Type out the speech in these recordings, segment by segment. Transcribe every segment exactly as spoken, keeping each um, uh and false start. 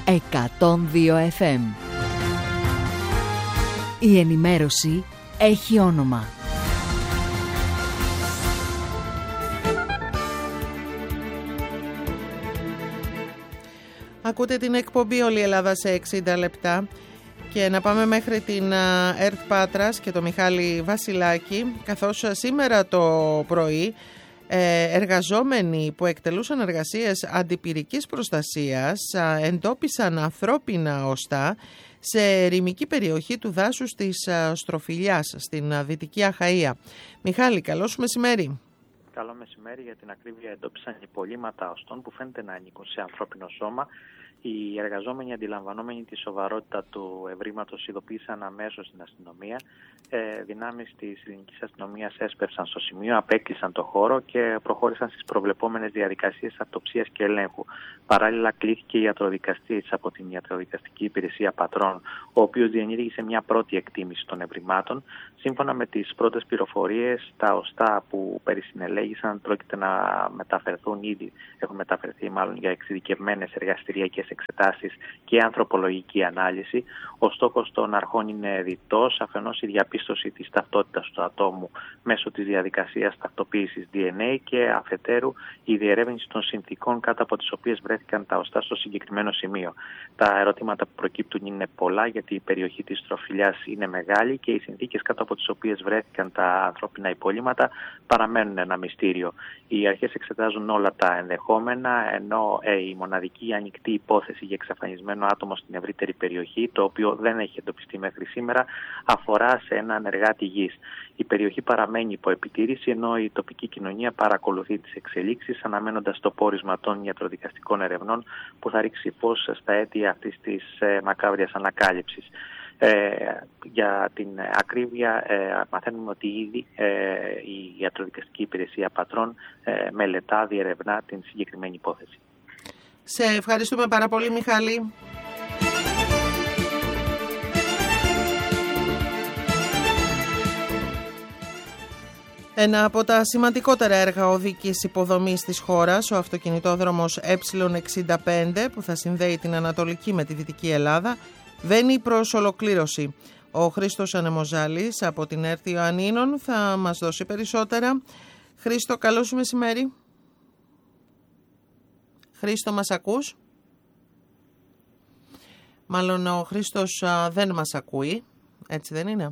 εκατόν δύο εφ εμ. Η ενημέρωση έχει όνομα. Ακούτε την εκπομπή «Όλη η Ελλάδα σε εξήντα λεπτά» και να πάμε μέχρι την ΕΡΤ Πάτρας και το Μιχάλη Βασιλάκη, καθώς σήμερα το πρωί εργαζόμενοι που εκτελούσαν εργασίες αντιπυρικής προστασίας εντόπισαν ανθρώπινα οστά σε ερημική περιοχή του δάσους της Στροφιλιάς στην Δυτική Αχαΐα. Μιχάλη, καλό σου μεσημέρι. Καλό μεσημέρι. Για την ακρίβεια, εντόπισαν υπολείμματα οστών που φαίνεται να ανήκουν σε ανθρώπινο σώμα. Οι εργαζόμενοι, αντιλαμβανόμενοι τη σοβαρότητα του ευρήματος, ειδοποίησαν αμέσως την αστυνομία. Ε, δυνάμεις της ελληνικής αστυνομίας έσπευσαν στο σημείο, απέκλεισαν το χώρο και προχώρησαν στις προβλεπόμενες διαδικασίες αυτοψίας και ελέγχου. Παράλληλα, κλήθηκε ιατροδικαστής από την Ιατροδικαστική Υπηρεσία Πατρών, ο οποίος διενήργησε μια πρώτη εκτίμηση των ευρημάτων. Σύμφωνα με τις πρώτες πληροφορίες, τα οστά που περισυνελέγησαν πρόκειται να μεταφερθούν ήδη, έχουν μεταφερθεί μάλλον για εξειδικευμένες εργαστηριακές εξετάσεις και ανθρωπολογική ανάλυση. Ο στόχος των αρχών είναι διτός, αφενός η διαπίστωση της ταυτότητας του ατόμου μέσω της διαδικασίας ταυτοποίησης ντι εν έι και αφετέρου η διερεύνηση των συνθήκων κάτω από τις οποίες βρέθηκαν τα οστά στο συγκεκριμένο σημείο. Τα ερωτήματα που προκύπτουν είναι πολλά, γιατί η περιοχή της Στροφιλιάς είναι μεγάλη και οι συνθήκες κάτω από τις οποίες βρέθηκαν τα ανθρώπινα υπολείμματα παραμένουν ένα μυστήριο. Οι αρχές εξετάζουν όλα τα ενδεχόμενα, ενώ ε, η μοναδική ανοιχτή υπόθεση για εξαφανισμένο άτομο στην ευρύτερη περιοχή, το οποίο δεν έχει εντοπιστεί μέχρι σήμερα, αφορά σε έναν εργάτη γης. Η περιοχή παραμένει υπό επιτήρηση, ενώ η τοπική κοινωνία παρακολουθεί τις εξελίξεις, αναμένοντας το πόρισμα των ιατροδικαστικών ερευνών που θα ρίξει φως στα αίτια αυτής της ε, μακάβριας ανακάλυψης. Ε, για την ακρίβεια, ε, μαθαίνουμε ότι ήδη ε, η Ιατροδικαστική Υπηρεσία Πατρών ε, μελετά, διερευνά την συγκεκριμένη υπόθεση. Σε ευχαριστούμε πάρα πολύ, Μιχάλη. Ένα από τα σημαντικότερα έργα οδικής υποδομής της χώρας, ο αυτοκινητόδρομος ε εξήντα πέντε, που θα συνδέει την Ανατολική με τη Δυτική Ελλάδα, βαίνει προς ολοκλήρωση. Ο Χρήστος Ανεμοζάλης από την ΕΡΤ Ιωαννίνων θα μας δώσει περισσότερα. Χρήστο, καλό σου μεσημέρι. Χρήστο, μας ακούς? Μάλλον ο Χρήστος α, δεν μας ακούει, έτσι δεν είναι?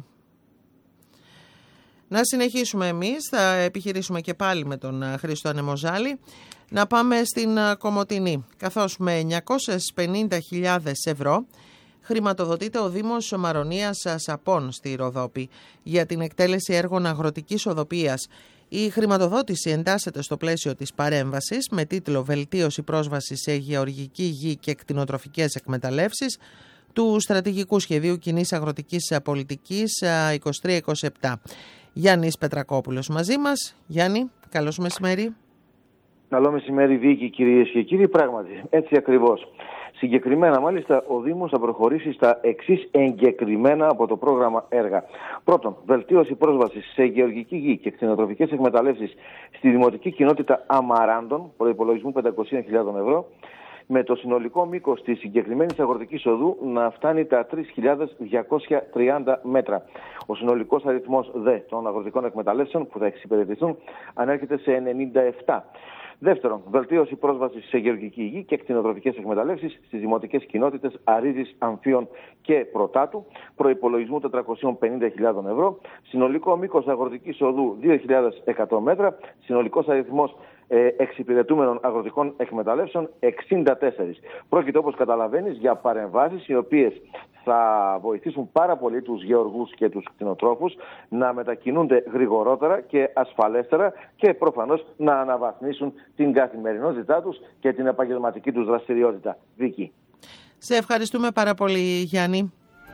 Να συνεχίσουμε εμείς, θα επιχειρήσουμε και πάλι με τον Χρήστο Ανεμοζάλη. Να πάμε στην Κομοτηνή, καθώς με εννιακόσιες πενήντα χιλιάδες ευρώ χρηματοδοτείται ο Δήμος Μαρονίας Σαπών στη Ροδόπη για την εκτέλεση έργων αγροτικής οδοποιίας. Η χρηματοδότηση εντάσσεται στο πλαίσιο της παρέμβασης με τίτλο «Βελτίωση πρόσβασης σε γεωργική γη και κτηνοτροφικές εκμεταλλεύσεις» του Στρατηγικού Σχεδίου Κοινής Αγροτικής Πολιτικής είκοσι τρία είκοσι επτά. Γιάννης Πετρακόπουλος μαζί μας. Γιάννη, καλώς μεσημέρι. Καλό μεσημέρι, Βίκη, κυρίες και κύριοι. Πράγματι, έτσι ακριβώς. Συγκεκριμένα, μάλιστα, ο Δήμος θα προχωρήσει στα εξής εγκεκριμένα από το πρόγραμμα έργα. Πρώτον, βελτίωση πρόσβασης σε γεωργική γη και κτηνοτροφικές εκμεταλλεύσεις στη δημοτική κοινότητα Αμαράντων, προϋπολογισμού πεντακόσιες χιλιάδες ευρώ, με το συνολικό μήκος της συγκεκριμένης αγροτικής οδού να φτάνει τα τρεις χιλιάδες διακόσια τριάντα μέτρα. Ο συνολικός αριθμός δε των αγροτικών εκμεταλλεύσεων που θα εξυπηρετηθούν ανέρχεται σε ενενήντα επτά. Δεύτερον, βελτίωση πρόσβασης σε γεωργική γη και κτηνοτροφικές εκμεταλλεύσεις στις δημοτικές κοινότητες Αρίδης, Αμφίων και Πρωτάτου, προϋπολογισμού τετρακόσιες πενήντα χιλιάδες ευρώ, συνολικό μήκος αγροτικής οδού δύο χιλιάδες εκατό μέτρα, συνολικός αριθμός ε, εξυπηρετούμενων αγροτικών εκμεταλλεύσεων εξήντα τέσσερα. Πρόκειται, όπως καταλαβαίνεις, για παρεμβάσεις οι οποίες θα βοηθήσουν πάρα πολύ τους γεωργούς και τους κτηνοτρόφους να μετακινούνται γρηγορότερα και ασφαλέστερα και προφανώς να αναβαθμίσουν την καθημερινότητά τους και την επαγγελματική τους δραστηριότητα. Βίκη. Σε ευχαριστούμε πάρα πολύ, Γιάννη.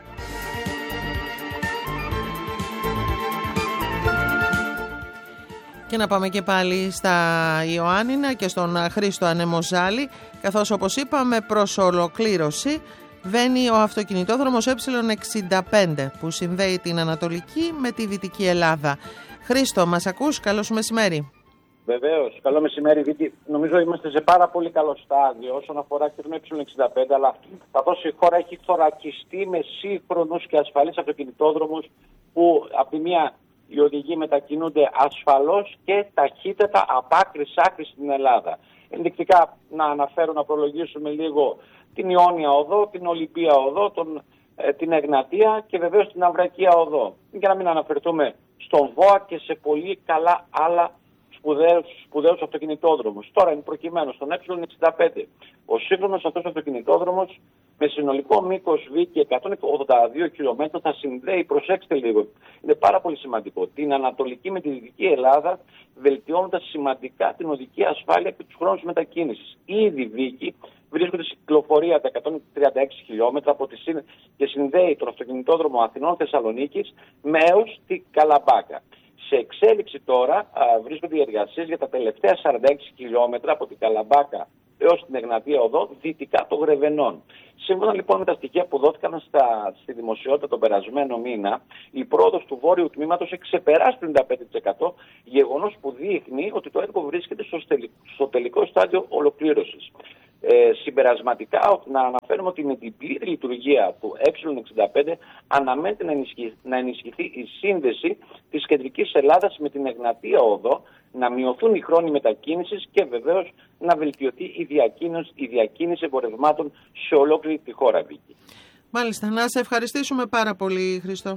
Και να πάμε και πάλι στα Ιωάννινα και στον Χρήστο Ανεμοζάλη, καθώς, όπως είπαμε, προς ολοκλήρωση βαίνει ο αυτοκινητόδρομος ε εξήντα πέντε που συνδέει την Ανατολική με τη Δυτική Ελλάδα. Χρήστο, μας ακούς? Καλό σου μεσημέρι. Βεβαίως. Καλό μεσημέρι, Βίκη. Νομίζω είμαστε σε πάρα πολύ καλό στάδιο όσον αφορά και τον Ε εξήντα πέντε, αλλά καθώς η χώρα έχει θωρακιστεί με σύγχρονους και ασφαλείς αυτοκινητόδρομους που από τη μία οι οδηγοί μετακινούνται ασφαλώς και ταχύτερα από άκρη σ' άκρη στην Ελλάδα. Ενδεικτικά να αναφέρω, να προλογίσουμε λίγο την Ιόνια Οδό, την Ολυμπία Οδό, τον, ε, την Εγνατία και βεβαίως την Αυρακία Οδό. Για να μην αναφερθούμε στον ΒΟΑ και σε πολύ καλά άλλα σπουδαίους, σπουδαίους αυτοκινητόδρομους. Τώρα, εν προκειμένου, στον Ε εξήντα πέντε, ο σύγχρονος αυτός αυτοκινητόδρομος με συνολικό μήκος Βίκη εκατόν ογδόντα δύο χιλιόμετρα θα συνδέει, προσέξτε λίγο, είναι πάρα πολύ σημαντικό, την Ανατολική με τη Δυτική Ελλάδα, βελτιώνοντας σημαντικά την οδική ασφάλεια και τους χρόνους μετακίνησης. Ήδη Βίκη βρίσκονται σε κυκλοφορία τα εκατόν τριάντα έξι χιλιόμετρα από τη συν... και συνδέει τον αυτοκινητόδρομο Αθηνών-Θεσσαλονίκης με έως την Καλαμπάκα. Σε εξέλιξη τώρα α, βρίσκονται οι εργασίες για τα τελευταία σαράντα έξι χιλιόμετρα από την Καλαμπάκα έως την Εγνατία Οδό, δυτικά των Γρεβενών. Σύμφωνα λοιπόν με τα στοιχεία που δόθηκαν στα, στη δημοσιότητα τον περασμένο μήνα, η πρόοδος του βόρειου τμήματος έχει ξεπεράσει το πενήντα πέντε τοις εκατό, γεγονός που δείχνει ότι το έργο βρίσκεται στο, στελ, στο τελικό στάδιο ολοκλήρωσης. Ε, συμπερασματικά, να αναφέρουμε ότι με την πλήρη λειτουργία του Ε εξήντα πέντε αναμένεται να, ενισχυ, να ενισχυθεί η σύνδεση της κεντρικής Ελλάδας με την Εγνατία Οδό, να μειωθούν οι χρόνοι μετακίνησης και βεβαίως να βελτιωθεί η διακίνηση, η διακίνηση εμπορευμάτων σε ολόκληρη τη χώρα, Βίκη. Μάλιστα, να σε ευχαριστήσουμε πάρα πολύ, Χριστό.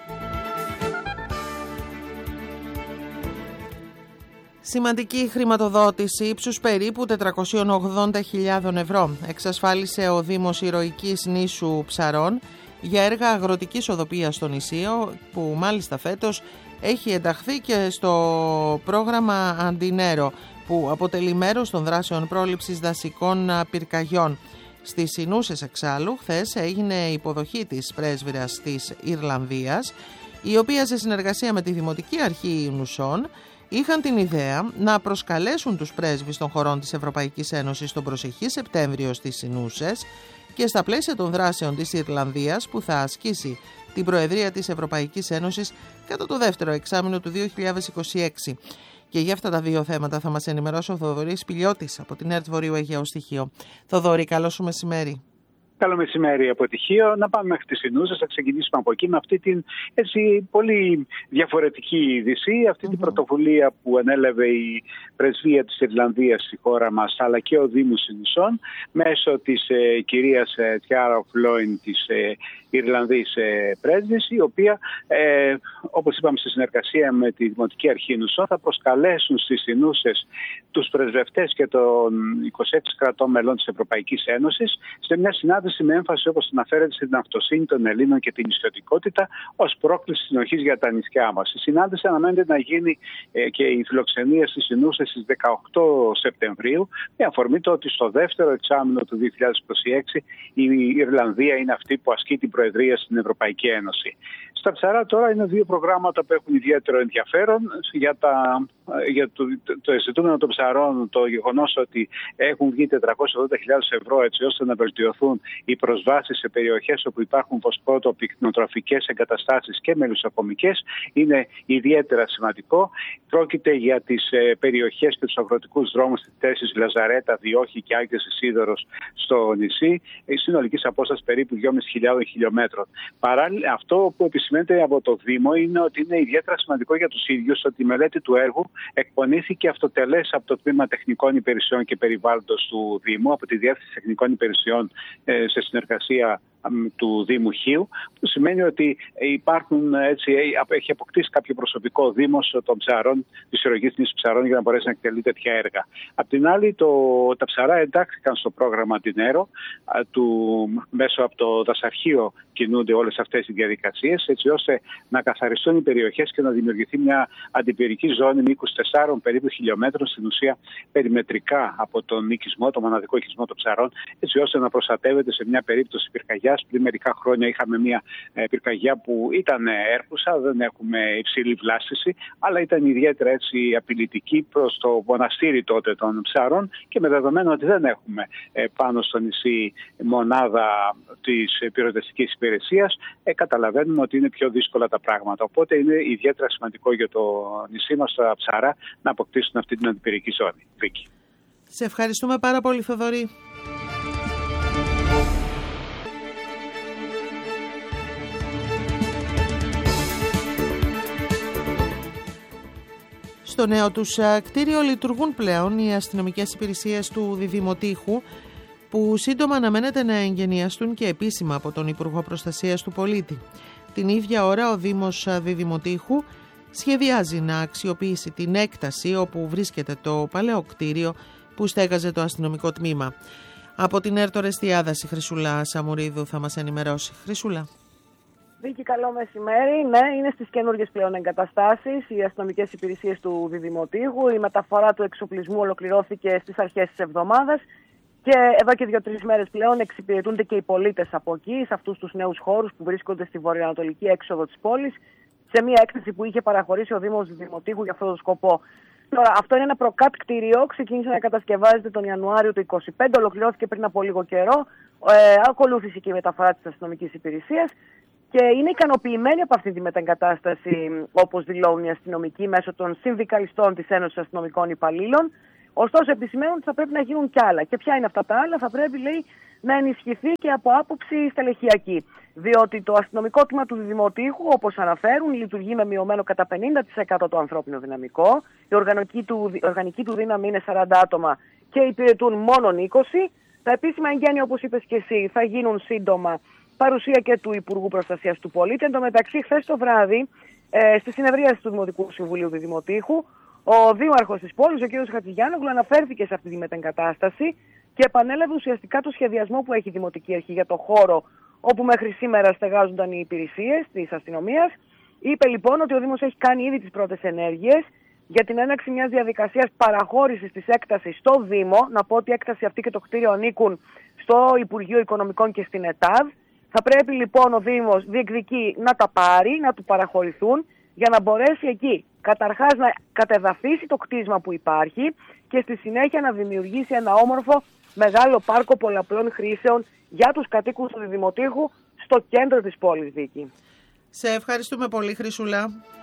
Σημαντική χρηματοδότηση ύψους περίπου τετρακόσιες ογδόντα χιλιάδες ευρώ εξασφάλισε ο Δήμος Ηρωικής Νήσου Ψαρών για έργα αγροτικής οδοποιίας στο νησί, που μάλιστα φέτος έχει ενταχθεί και στο πρόγραμμα Αντινέρο, που αποτελεί μέρος των δράσεων πρόληψης δασικών πυρκαγιών. Στις Ινούσες εξάλλου, χθες έγινε υποδοχή της πρέσβυρας της Ιρλανδίας, η οποία σε συνεργασία με τη Δημοτική Αρχή Ινουσών είχαν την ιδέα να προσκαλέσουν τους πρέσβεις των χωρών της Ευρωπαϊκής Ένωσης τον προσεχή Σεπτέμβριο στις Ινούσες και στα πλαίσια των δράσεων της Ιρλανδίας, που θα ασκήσει την Προεδρία της Ευρωπαϊκής Ένωσης κατά το δεύτερο εξάμηνο του δύο χιλιάδες είκοσι έξι. Και για αυτά τα δύο θέματα θα μας ενημερώσει ο Θοδωρής Πηλιώτης από την ΕΡΤ Βορείου Αιγαίου Στοιχείο. Θοδωρή, καλό σου μεσημέρι. Καλό μεσημέρι από Τυχείο. Να πάμε μέχρι τις Ινούσες, θα ξεκινήσουμε από εκεί με αυτή την έτσι, πολύ διαφορετική είδηση, αυτή mm-hmm. την πρωτοβουλία που ανέλαβε η Πρεσβεία της Ιρλανδίας στη χώρα μας, αλλά και ο Δήμος Ινουσών, μέσω της ε, κυρίας ε, Τιάρα Φλόιν, της ε, Ιρλανδής ε, πρέσβης, η οποία, ε, όπως είπαμε, στη συνεργασία με τη Δημοτική Αρχή Ινουσών, θα προσκαλέσουν στις Ινούσες τους πρεσβευτές και των είκοσι έξι κρατών μελών της Ευρωπαϊκής Ένωσης σε μια συνάντηση με έμφαση, όπως αναφέρεται, στην αυτοσύνη των Ελλήνων και την νησιωτικότητα ως πρόκληση συνοχής για τα νησιά μας. Η συνάντηση αναμένεται να γίνει ε, και η φιλοξενία στις Ινούσες στις δεκαοκτώ Σεπτεμβρίου, με αφορμή το ότι στο δεύτερο εξάμηνο του δύο χιλιάδες είκοσι έξι η Ιρλανδία είναι αυτή που ασκεί την Προεδρία στην Ευρωπαϊκή Ένωση. Στα Ψαρά τώρα είναι δύο προγράμματα που έχουν ιδιαίτερο ενδιαφέρον για, τα, για το, το ζητούμενο των ψαρών, το γεγονός ότι έχουν βγει τετρακόσιες ογδόντα χιλιάδες ευρώ έτσι ώστε να βελτιωθούν οι προσβάσεις σε περιοχές όπου υπάρχουν βοσκότοπικνοτροφικές εγκαταστάσεις και μελισσοκομικές, είναι ιδιαίτερα σημαντικό. Πρόκειται για τις ε, περιοχές και τους αγροτικούς δρόμους της θέσης Λαζαρέτα, Διόχη και Άγιος Ισίδωρος στο νησί, η συνολικής απόσταση περίπου δυόμισι χιλιάδες χιλιόμετρων. Παράλληλα, αυτό που επισημαίνεται από το Δήμο είναι ότι είναι ιδιαίτερα σημαντικό για τους ίδιους ότι η μελέτη του έργου εκπονήθηκε αυτοτελές από το Τμήμα Τεχνικών Υπηρεσιών και Περιβάλλοντος του Δήμου, από τη Διεύθυνση Τεχνικών Υπηρεσιών ε, σε συνεργασία του Δήμου Χίου, που σημαίνει ότι υπάρχουν, έτσι, έχει αποκτήσει κάποιο προσωπικό ο Δήμος των Ψαρών, της Ηρωικής Νήσου Ψαρών, για να μπορέσει να εκτελεί τέτοια έργα. Απ' την άλλη, το, τα ψαρά εντάχθηκαν στο πρόγραμμα Αντινέρο, του, μέσω από το δασαρχείο κινούνται όλες αυτές οι διαδικασίες, έτσι ώστε να καθαριστούν οι περιοχές και να δημιουργηθεί μια αντιπυρική ζώνη μήκους τεσσάρων περίπου χιλιόμετρων, στην ουσία περιμετρικά από τον οικισμό, τον μοναδικό οικισμό των ψαρών, έτσι ώστε να προστατεύεται σε μια περίπτωση πυρκαγιά πυρκαγιάς. Πριν μερικά χρόνια είχαμε μια ε, πυρκαγιά που ήταν έρκουσα, δεν έχουμε υψηλή βλάστηση, αλλά ήταν ιδιαίτερα έτσι απειλητική προς το μοναστήρι τότε των Ψαρών, και με δεδομένο ότι δεν έχουμε ε, πάνω στο νησί μονάδα της πυροσβεστικής υπηρεσίας, ε, καταλαβαίνουμε ότι είναι πιο δύσκολα τα πράγματα. Οπότε είναι ιδιαίτερα σημαντικό για το νησί μας, τα Ψαρά, να αποκτήσουν αυτή την αντιπυρική ζώνη. Βίκη. Σε ευχαριστούμε πάρα πολύ, Θοδωρή. Στο νέο τους κτίριο λειτουργούν πλέον οι αστυνομικές υπηρεσίες του Διδημοτήχου, που σύντομα αναμένεται να εγγενιαστούν και επίσημα από τον Υπουργό Προστασίας του Πολίτη. Την ίδια ώρα ο Δήμος Διδημοτήχου σχεδιάζει να αξιοποιήσει την έκταση όπου βρίσκεται το παλαιό κτίριο που στέγαζε το αστυνομικό τμήμα. Από την Έρτο Ρεστιάδας η Χρυσούλα Σαμουρίδου θα μας ενημερώσει. Χρυσούλα. Βίκη, καλό μεσημέρι. Ναι, είναι στις καινούργιες πλέον εγκαταστάσεις οι αστυνομικές υπηρεσίες του Διδημοτήχου. Η μεταφορά του εξοπλισμού ολοκληρώθηκε στις αρχές της εβδομάδας και εδώ και δύο-τρεις μέρες πλέον εξυπηρετούνται και οι πολίτες από εκεί, σε αυτούς τους νέους χώρους που βρίσκονται στη βορειοανατολική έξοδο της πόλης, σε μια έκθεση που είχε παραχωρήσει ο Δήμος Διδημοτήχου για αυτόν τον σκοπό. Τώρα, αυτό είναι ένα προκάτ κτίριο, ξεκίνησε να κατασκευάζεται τον Ιανουάριο του είκοσι πέντε, ολοκληρώθηκε πριν από λίγο καιρό, ε, ακολούθησε και η μεταφορά της αστυνομικής υπηρεσίας και είναι ικανοποιημένοι από αυτή τη μετεγκατάσταση, όπως δηλώνουν οι αστυνομικοί μέσω των συνδικαλιστών της Ένωσης Αστυνομικών Υπαλλήλων. Ωστόσο, επισημαίνουν ότι θα πρέπει να γίνουν κι άλλα. Και ποια είναι αυτά τα άλλα? Θα πρέπει, λέει, να ενισχυθεί και από άποψη στελεχειακή. Διότι το αστυνομικό τμήμα του Διδημοτήχου, όπως αναφέρουν, λειτουργεί με μειωμένο κατά πενήντα τοις εκατό το ανθρώπινο δυναμικό. Η οργανική του, η οργανική του δύναμη είναι σαράντα άτομα και υπηρετούν μόνον είκοσι. Τα επίσημα εγγένεια, όπως είπες και εσύ, θα γίνουν σύντομα, παρουσία και του Υπουργού Προστασίας του Πολίτη. Εν τω μεταξύ, χθες το βράδυ, ε, στη συνεδρίαση του Δημοτικού Συμβουλίου Διδημοτήχου, ο δήμαρχος της πόλης, ο κ. Χατζηγιάννογλου, αναφέρθηκε σε αυτή τη μετεγκατάσταση και επανέλαβε ουσιαστικά το σχεδιασμό που έχει η Δημοτική Αρχή για το χώρο όπου μέχρι σήμερα στεγάζονταν οι υπηρεσίες της αστυνομίας. Είπε λοιπόν ότι ο Δήμος έχει κάνει ήδη τις πρώτες ενέργειες για την έναρξη μιας διαδικασίας παραχώρησης της έκτασης στο Δήμο. Να πω ότι η έκταση αυτή και το κτίριο ανήκουν στο Υπουργείο Οικονομικών και στην ΕΤΑΔ. Θα πρέπει λοιπόν ο Δήμος διεκδικεί να τα πάρει, να του παραχωρηθούν, για να μπορέσει εκεί καταρχάς να κατεδαφίσει το κτίσμα που υπάρχει και στη συνέχεια να δημιουργήσει ένα όμορφο μεγάλο πάρκο πολλαπλών χρήσεων για τους κατοίκους του Διδημοτήχου στο κέντρο της πόλης, Βίκη. Σε ευχαριστούμε πολύ, Χρυσούλα.